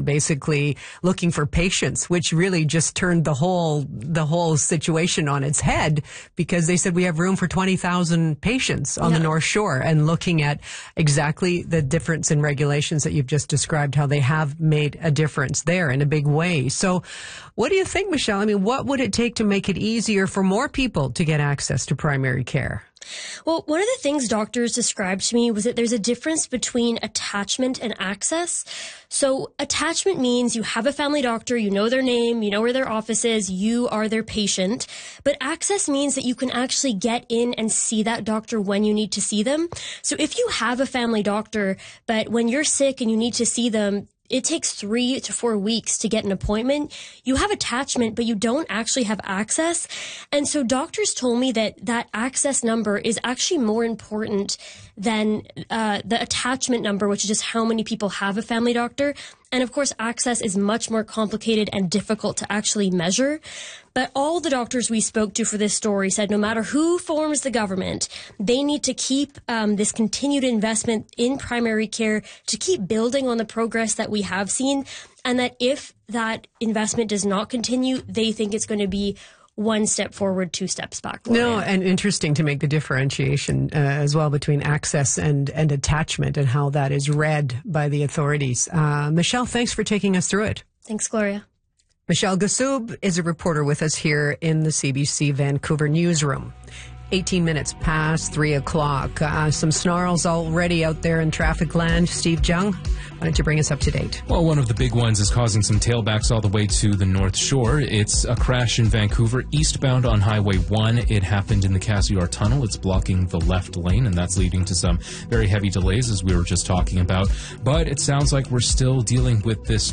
basically looking for patients, which really just turned the whole situation on its head, because they said we have room for 20,000 patients on the North Shore, and looking at exactly the difference in regulations that you've just described, how they have made a difference there in a big way. So what do you think, Michelle? I mean, what would it take to make it easier for more people to get access to primary care? Well, one of the things doctors described to me was that there's a difference between attachment and access. So attachment means you have a family doctor, you know their name, you know where their office is, you are their patient. But access means that you can actually get in and see that doctor when you need to see them. So if you have a family doctor, but when you're sick and you need to see them, it takes 3 to 4 weeks to get an appointment. You have attachment, but you don't actually have access. And so doctors told me that that access number is actually more important than the attachment number, which is just how many people have a family doctor. And of course, access is much more complicated and difficult to actually measure. But all the doctors we spoke to for this story said no matter who forms the government, they need to keep this continued investment in primary care to keep building on the progress that we have seen. And that if that investment does not continue, they think it's going to be 1 step forward, 2 steps back. No, and interesting to make the differentiation as well between access and attachment, and how that is read by the authorities. Michelle, thanks for taking us through it. Thanks, Gloria. Michelle Gassoub is a reporter with us here in the CBC Vancouver newsroom. 18 minutes past 3 o'clock. Some snarls already out there in traffic land. Steve Jung, why don't you bring us up to date? Well, one of the big ones is causing some tailbacks all the way to the North Shore. It's a crash in Vancouver, eastbound on Highway 1. It happened in the Cassiar Tunnel. It's blocking the left lane, and that's leading to some very heavy delays, as we were just talking about. But it sounds like we're still dealing with this